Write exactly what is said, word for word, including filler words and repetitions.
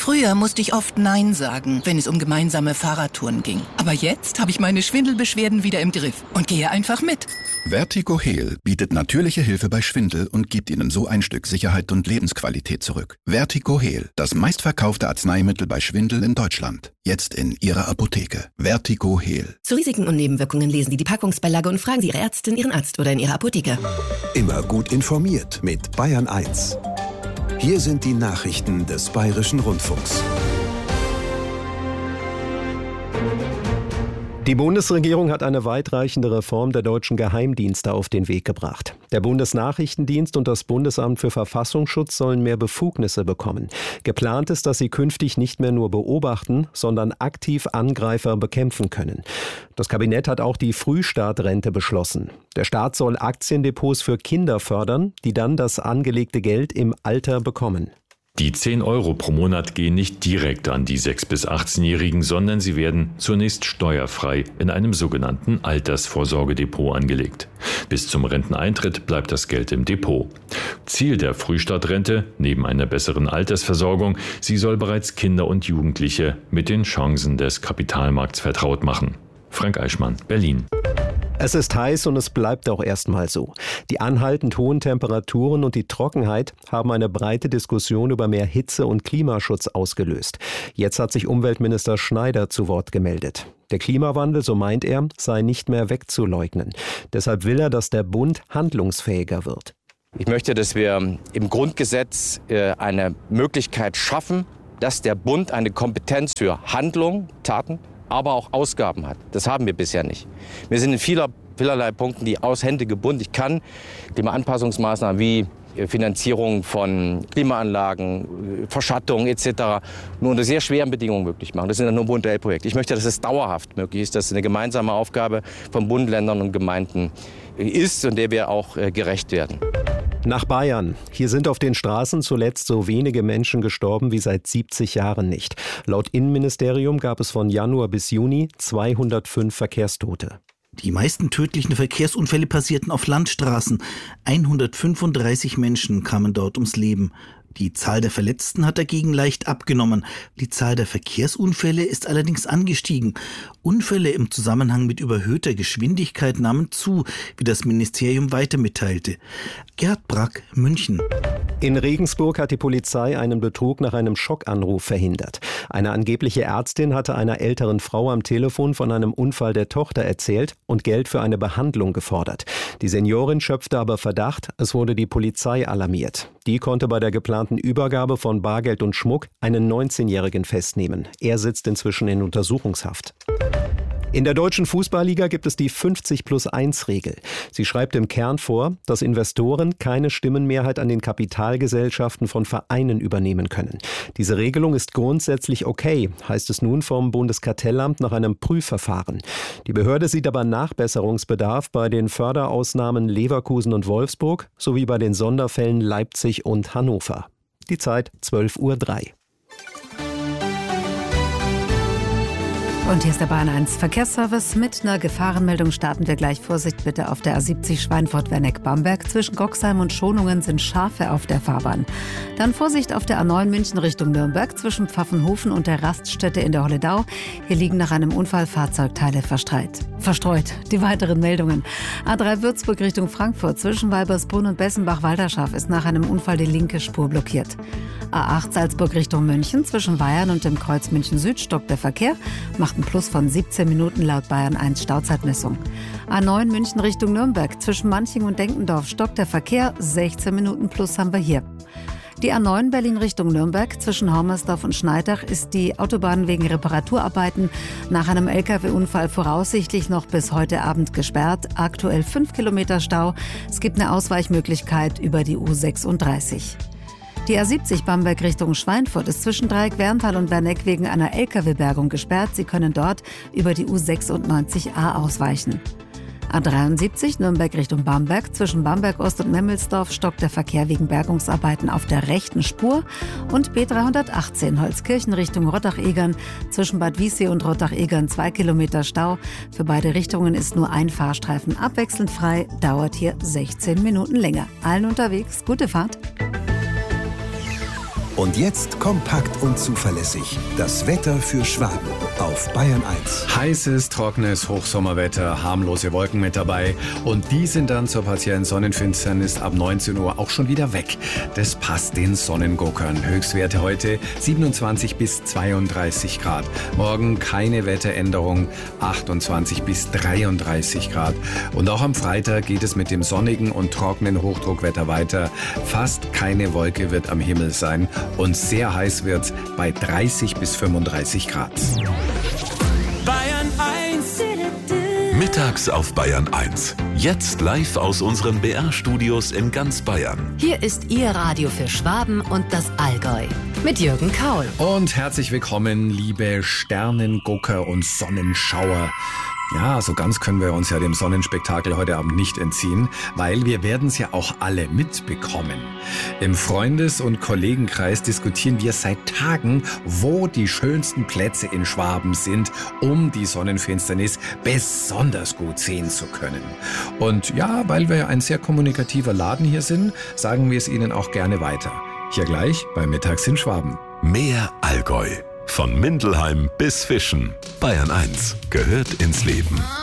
Früher musste ich oft Nein sagen, wenn es um gemeinsame Fahrradtouren ging. Aber jetzt habe ich meine Schwindelbeschwerden wieder im Griff und gehe einfach mit. Vertigo Heal bietet natürliche Hilfe bei Schwindel und gibt Ihnen so ein Stück Sicherheit und Lebensqualität zurück. Vertigo Heal, das meistverkaufte Arzneimittel bei Schwindel in Deutschland. Jetzt in Ihrer Apotheke. Vertigo Heal. Zu Risiken und Nebenwirkungen lesen Sie die Packungsbeilage und fragen Sie Ihre Ärztin, Ihren Arzt oder in Ihrer Apotheke. Immer gut informiert mit Bayern eins. Hier sind die Nachrichten des Bayerischen Rundfunks. Die Bundesregierung hat eine weitreichende Reform der deutschen Geheimdienste auf den Weg gebracht. Der Bundesnachrichtendienst und das Bundesamt für Verfassungsschutz sollen mehr Befugnisse bekommen. Geplant ist, dass sie künftig nicht mehr nur beobachten, sondern aktiv Angreifer bekämpfen können. Das Kabinett hat auch die Frühstartrente beschlossen. Der Staat soll Aktiendepots für Kinder fördern, die dann das angelegte Geld im Alter bekommen. Die zehn Euro pro Monat gehen nicht direkt an die sechs- bis achtzehnjährigen, sondern sie werden zunächst steuerfrei in einem sogenannten Altersvorsorgedepot angelegt. Bis zum Renteneintritt bleibt das Geld im Depot. Ziel der Frühstartrente, neben einer besseren Altersversorgung, sie soll bereits Kinder und Jugendliche mit den Chancen des Kapitalmarkts vertraut machen. Frank Eichmann, Berlin. Es ist heiß und es bleibt auch erstmal so. Die anhaltend hohen Temperaturen und die Trockenheit haben eine breite Diskussion über mehr Hitze- und Klimaschutz ausgelöst. Jetzt hat sich Umweltminister Schneider zu Wort gemeldet. Der Klimawandel, so meint er, sei nicht mehr wegzuleugnen. Deshalb will er, dass der Bund handlungsfähiger wird. Ich möchte, dass wir im Grundgesetz eine Möglichkeit schaffen, dass der Bund eine Kompetenz für Handlung, Taten, aber auch Ausgaben hat. Das haben wir bisher nicht. Wir sind in vieler, vielerlei Punkten die Hände gebunden. Ich kann Klimaanpassungsmaßnahmen wie Finanzierung von Klimaanlagen, Verschattung et cetera nur unter sehr schweren Bedingungen möglich machen. Das sind ja nur Bund-L-Projekte. Ich möchte, dass es dauerhaft möglich ist, dass es eine gemeinsame Aufgabe von Bund, Ländern und Gemeinden ist und der wir auch gerecht werden. Nach Bayern. Hier sind auf den Straßen zuletzt so wenige Menschen gestorben wie seit siebzig Jahren nicht. Laut Innenministerium gab es von Januar bis Juni zweihundertfünf Verkehrstote. Die meisten tödlichen Verkehrsunfälle passierten auf Landstraßen. hundertfünfunddreißig Menschen kamen dort ums Leben. Die Zahl der Verletzten hat dagegen leicht abgenommen. Die Zahl der Verkehrsunfälle ist allerdings angestiegen. Unfälle im Zusammenhang mit überhöhter Geschwindigkeit nahmen zu, wie das Ministerium weiter mitteilte. Gerd Brack, München. In Regensburg hat die Polizei einen Betrug nach einem Schockanruf verhindert. Eine angebliche Ärztin hatte einer älteren Frau am Telefon von einem Unfall der Tochter erzählt und Geld für eine Behandlung gefordert. Die Seniorin schöpfte aber Verdacht, es wurde die Polizei alarmiert. Die konnte bei der geplanten Übergabe von Bargeld und Schmuck einen neunzehnjährigen festnehmen. Er sitzt inzwischen in Untersuchungshaft. In der deutschen Fußballliga gibt es die fünfzig plus eins Regel. Sie schreibt im Kern vor, dass Investoren keine Stimmenmehrheit an den Kapitalgesellschaften von Vereinen übernehmen können. Diese Regelung ist grundsätzlich okay, heißt es nun vom Bundeskartellamt nach einem Prüfverfahren. Die Behörde sieht aber Nachbesserungsbedarf bei den Förderausnahmen Leverkusen und Wolfsburg sowie bei den Sonderfällen Leipzig und Hannover. Die Zeit zwölf Uhr drei. Und hier ist der Bayern eins Verkehrsservice. Mit einer Gefahrenmeldung starten wir gleich. Vorsicht bitte auf der A siebzig Schweinfurt-Werneck-Bamberg. Zwischen Goxheim und Schonungen sind Schafe auf der Fahrbahn. Dann Vorsicht auf der A neun München Richtung Nürnberg. Zwischen Pfaffenhofen und der Raststätte in der Holledau. Hier liegen nach einem Unfall Fahrzeugteile verstreit. verstreut. Die weiteren Meldungen. A drei Würzburg Richtung Frankfurt. Zwischen Weibersbrunn und Bessenbach-Walderschaft ist nach einem Unfall die linke Spur blockiert. A acht Salzburg Richtung München. Zwischen Weyern und dem Kreuz München Süd stockt der Verkehr. Macht ein Plus von siebzehn Minuten laut Bayern eins Stauzeitmessung. A neun München Richtung Nürnberg. Zwischen Manching und Denkendorf stockt der Verkehr. sechzehn Minuten plus haben wir hier. Die A neun Berlin Richtung Nürnberg. Zwischen Hormersdorf und Schneidach ist die Autobahn wegen Reparaturarbeiten nach einem L K W-Unfall voraussichtlich noch bis heute Abend gesperrt. Aktuell fünf Kilometer Stau. Es gibt eine Ausweichmöglichkeit über die U sechsunddreißig. Die A siebzig Bamberg Richtung Schweinfurt ist zwischen Dreieck-Werntal und Werneck wegen einer L K W-Bergung gesperrt. Sie können dort über die U sechsundneunzig A ausweichen. A dreiundsiebzig Nürnberg Richtung Bamberg. Zwischen Bamberg Ost und Memmelsdorf stockt der Verkehr wegen Bergungsarbeiten auf der rechten Spur. Und B dreihundertachtzehn Holzkirchen Richtung Rottach-Egern. Zwischen Bad Wiessee und Rottach-Egern zwei Kilometer Stau. Für beide Richtungen ist nur ein Fahrstreifen abwechselnd frei. Dauert hier sechzehn Minuten länger. Allen unterwegs, gute Fahrt. Und jetzt kompakt und zuverlässig. Das Wetter für Schwaben auf Bayern eins. Heißes, trockenes Hochsommerwetter, harmlose Wolken mit dabei. Und die sind dann zur partiellen Sonnenfinsternis ab neunzehn Uhr auch schon wieder weg. Das passt den Sonnenguckern. Höchstwerte heute siebenundzwanzig bis zweiunddreißig Grad. Morgen keine Wetteränderung, achtundzwanzig bis dreiunddreißig Grad. Und auch am Freitag geht es mit dem sonnigen und trockenen Hochdruckwetter weiter. Fast keine Wolke wird am Himmel sein. Und sehr heiß wird's bei dreißig bis fünfunddreißig Grad. Bayern eins. Mittags auf Bayern eins. Jetzt live aus unseren B R-Studios in ganz Bayern. Hier ist Ihr Radio für Schwaben und das Allgäu. Mit Jürgen Kaul. Und herzlich willkommen, liebe Sternengucker und Sonnenschauer. Ja, so ganz können wir uns ja dem Sonnenspektakel heute Abend nicht entziehen, weil wir werden es ja auch alle mitbekommen. Im Freundes- und Kollegenkreis diskutieren wir seit Tagen, wo die schönsten Plätze in Schwaben sind, um die Sonnenfinsternis besonders gut sehen zu können. Und ja, weil wir ja ein sehr kommunikativer Laden hier sind, sagen wir es Ihnen auch gerne weiter. Hier gleich bei Mittags in Schwaben. Mehr Allgäu. Von Mindelheim bis Fischen. Bayern eins gehört ins Leben.